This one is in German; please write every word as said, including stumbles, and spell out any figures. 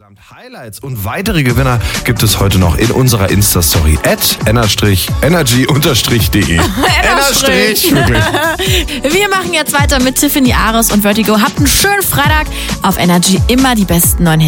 Highlights und weitere Gewinner gibt es heute noch in unserer Insta-Story at energy-de. Ennerstrich. Wir machen jetzt weiter mit Tiffany Ares und Vertigo. Habt einen schönen Freitag auf Energy. Immer die besten neuen Hits.